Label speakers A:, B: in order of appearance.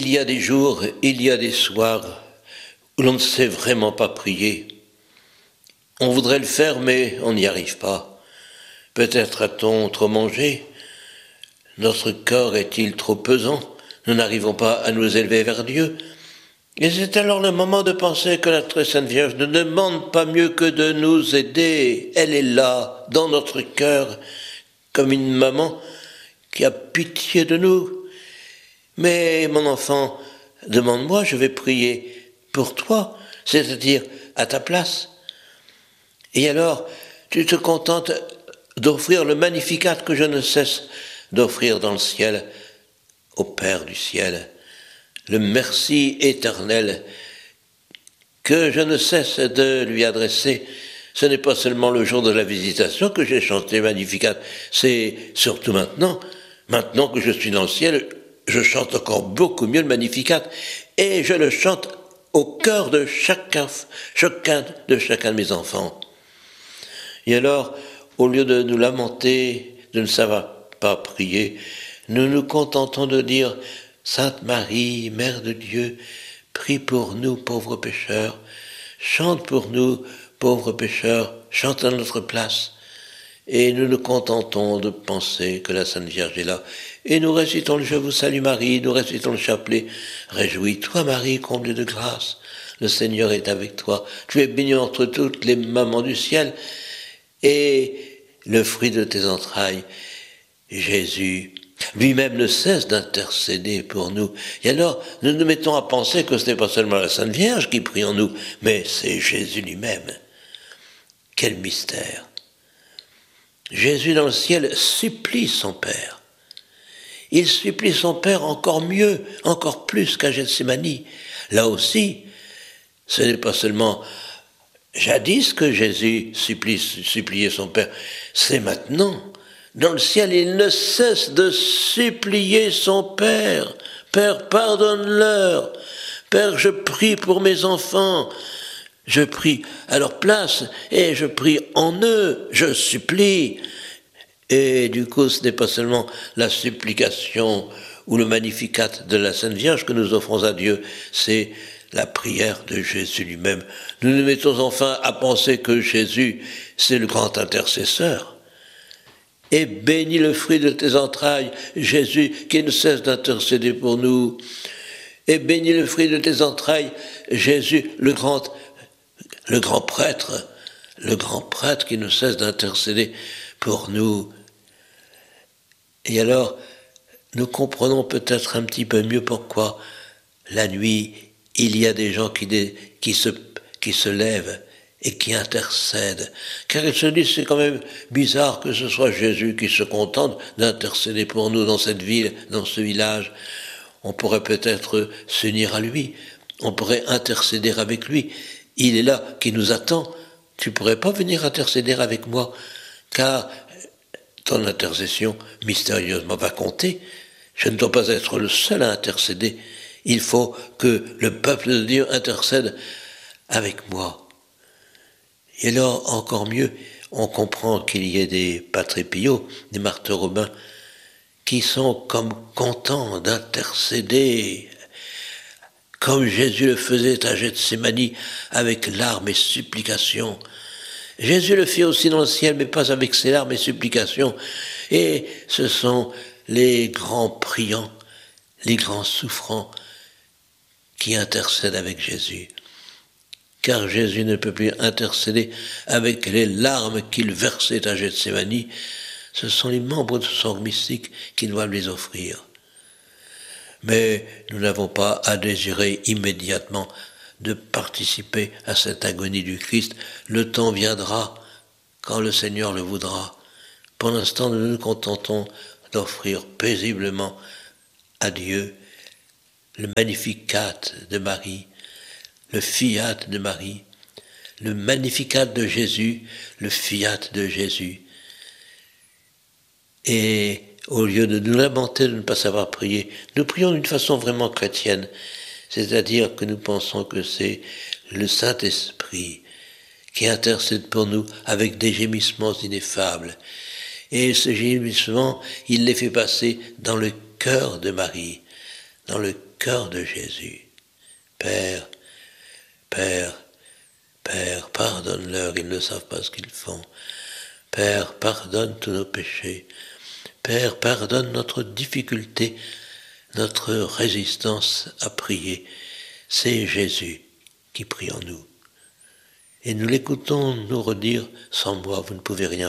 A: Il y a des jours, il y a des soirs où l'on ne sait vraiment pas prier. On voudrait le faire, mais on n'y arrive pas. Peut-être a-t-on trop mangé? Notre corps est-il trop pesant? Nous n'arrivons pas à nous élever vers Dieu. Et c'est alors le moment de penser que la très sainte Vierge ne demande pas mieux que de nous aider. Elle est là, dans notre cœur, comme une maman qui a pitié de nous. Mais mon enfant, demande-moi, je vais prier pour toi, c'est-à-dire à ta place. Et alors, tu te contentes d'offrir le Magnificat que je ne cesse d'offrir dans le ciel au Père du ciel, le merci éternel que je ne cesse de lui adresser. Ce n'est pas seulement le jour de la visitation que j'ai chanté Magnificat, c'est surtout maintenant que je suis dans le ciel, je chante encore beaucoup mieux le Magnificat, et je le chante au cœur de chacun de mes enfants. Et alors, au lieu de nous lamenter, de ne savoir pas prier, nous nous contentons de dire « Sainte Marie, Mère de Dieu, prie pour nous, pauvres pécheurs, chante pour nous, pauvres pécheurs, chante à notre place. » Et nous nous contentons de penser que la Sainte Vierge est là. Et nous récitons le « Je vous salue Marie », nous récitons le chapelet « Réjouis-toi Marie, comblée de grâce, le Seigneur est avec toi, tu es bénie entre toutes les mamans du ciel, et le fruit de tes entrailles, Jésus, lui-même ne cesse d'intercéder pour nous. » Et alors, nous nous mettons à penser que ce n'est pas seulement la Sainte Vierge qui prie en nous, mais c'est Jésus lui-même. Quel mystère! Jésus dans le ciel supplie son Père. Il supplie son Père encore mieux, encore plus qu'à Gethsémani. Là aussi, ce n'est pas seulement jadis que Jésus suppliait son Père, c'est maintenant. Dans le ciel, il ne cesse de supplier son Père. « Père, pardonne-leur. Père, je prie pour mes enfants. Je prie à leur place et je prie en eux. Je supplie. » Et du coup, ce n'est pas seulement la supplication ou le Magnificat de la Sainte Vierge que nous offrons à Dieu, c'est la prière de Jésus lui-même. Nous nous mettons enfin à penser que Jésus, c'est le grand intercesseur. Et bénis le fruit de tes entrailles, Jésus, qui ne cesse d'intercéder pour nous. Et bénis le fruit de tes entrailles, Jésus, le grand prêtre qui ne cesse d'intercéder pour nous. Et alors, nous comprenons peut-être un petit peu mieux pourquoi la nuit, il y a des gens qui se lèvent et qui intercèdent. Car ils se disent, c'est quand même bizarre que ce soit Jésus qui se contente d'intercéder pour nous dans cette ville, dans ce village. On pourrait peut-être s'unir à lui, on pourrait intercéder avec lui. Il est là, qui nous attend. Tu pourrais pas venir intercéder avec moi, car ton intercession mystérieusement va compter. Je ne dois pas être le seul à intercéder. Il faut que le peuple de Dieu intercède avec moi. Et alors, encore mieux, on comprend qu'il y ait des Patres Pio, des martyrs romains, qui sont comme contents d'intercéder, comme Jésus le faisait à Gethsémani, avec larmes et supplications. Jésus le fit aussi dans le ciel, mais pas avec ses larmes et supplications. Et ce sont les grands priants, les grands souffrants, qui intercèdent avec Jésus. Car Jésus ne peut plus intercéder avec les larmes qu'il versait à Gethsémani. Ce sont les membres de son mystique qui doivent les offrir. Mais nous n'avons pas à désirer immédiatement de participer à cette agonie du Christ. Le temps viendra quand le Seigneur le voudra. Pour l'instant, nous nous contentons d'offrir paisiblement à Dieu le Magnificat de Marie, le Fiat de Marie, le Magnificat de Jésus, le Fiat de Jésus. Et au lieu de nous lamenter de ne pas savoir prier, nous prions d'une façon vraiment chrétienne, c'est-à-dire que nous pensons que c'est le Saint-Esprit qui intercède pour nous avec des gémissements ineffables. Et ce gémissement, il les fait passer dans le cœur de Marie, dans le cœur de Jésus. Père, Père, Père, pardonne-leur, ils ne savent pas ce qu'ils font. Père, pardonne tous nos péchés. Père, pardonne notre difficulté, notre résistance à prier. C'est Jésus qui prie en nous. Et nous l'écoutons nous redire, sans moi, vous ne pouvez rien